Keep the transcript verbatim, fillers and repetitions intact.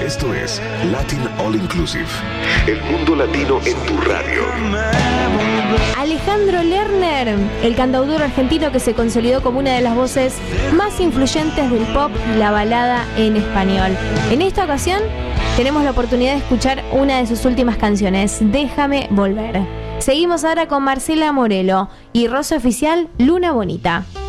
Esto es Latin All Inclusive. El mundo latino en tu radio. Alejandro Lerner, el cantautor argentino que se consolidó como una de las voces más influyentes del pop y la balada en español. En esta ocasión tenemos la oportunidad de escuchar una de sus últimas canciones, Déjame Volver. Seguimos ahora con Marcela Morelo y Rosa Oficial, Luna Bonita.